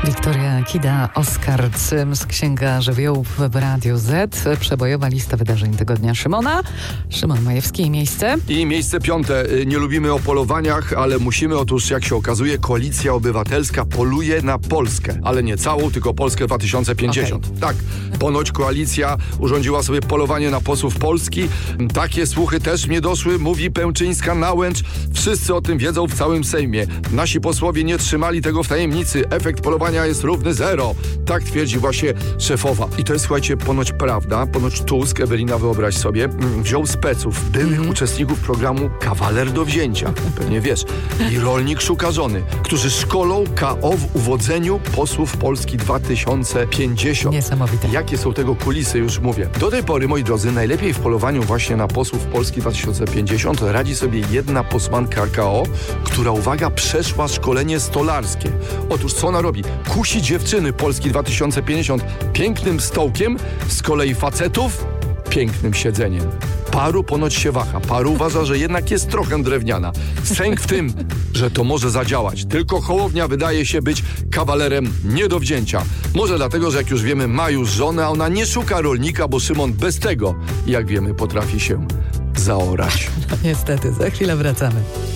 Wiktoria Kida, Oskar Cyms, Księga Żywiołów w Radiu Z. Przebojowa lista wydarzeń tygodnia Szymona. Szymon Majewski, miejsce. I miejsce 5. Nie lubimy o polowaniach, ale musimy. Otóż, jak się okazuje, Koalicja Obywatelska poluje na Polskę. Ale nie całą, tylko Polskę 2050. Okay. Tak, ponoć koalicja urządziła sobie polowanie na posłów Polski. Takie słuchy też mnie doszły, mówi Pęczyńska na Łęcz. Wszyscy o tym wiedzą w całym Sejmie. Nasi posłowie nie trzymali tego w tajemnicy. Efekt polowania jest równy 0. Tak twierdzi właśnie szefowa. I to jest, słuchajcie, ponoć prawda. Ponoć Tusk, Ewelina, wyobraź sobie, wziął speców, byłych uczestników programu Kawaler do wzięcia. Pewnie wiesz. I rolnik szuka żony, którzy szkolą KO w uwodzeniu posłów Polski 2050. Niesamowite. Jakie są tego kulisy, już mówię. Do tej pory, moi drodzy, najlepiej w polowaniu właśnie na posłów Polski 2050 radzi sobie jedna posłanka KO, która, uwaga, przeszła szkolenie stolarskie. Otóż co ona robi? Kusi dziewczyny Polski 2050 pięknym stołkiem, z kolei facetów pięknym siedzeniem. Paru ponoć się waha. Paru uważa, że jednak jest trochę drewniana. Sęk w tym, że to może zadziałać. Tylko Hołownia wydaje się być kawalerem nie do wzięcia. Może dlatego, że jak już wiemy, ma już żonę, a ona nie szuka rolnika, bo Szymon bez tego, jak wiemy, potrafi się zaorać. No, niestety, za chwilę wracamy.